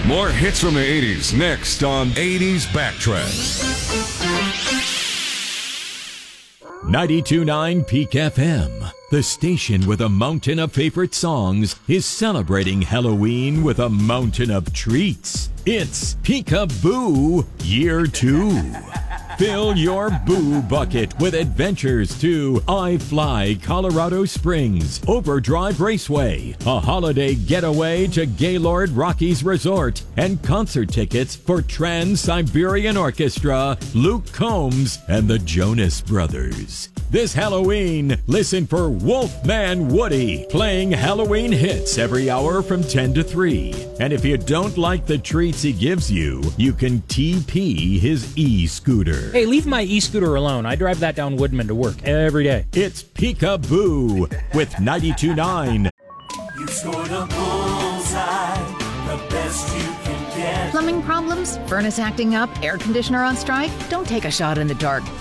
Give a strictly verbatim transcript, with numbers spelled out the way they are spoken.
More hits from the eighties next on eighties Backtrack. ninety-two point nine Peak F M, the station with a mountain of favorite songs, is celebrating Halloween with a mountain of treats. It's Peekaboo Year two. Fill your boo bucket with adventures to I Fly Colorado Springs, Overdrive Raceway, a holiday getaway to Gaylord Rockies Resort, and concert tickets for Trans-Siberian Orchestra, Luke Combs, and the Jonas Brothers. This Halloween, listen for Wolfman Woody playing Halloween hits every hour from ten to three. And if you don't like the treats he gives you, you can T P his e-scooter. Hey, leave my e-scooter alone. I drive that down Woodman to work every day. It's Peekaboo with ninety-two point nine. You scored a bullseye, the best you can get. Plumbing problems? Furnace acting up? Air conditioner on strike? Don't take a shot in the dark.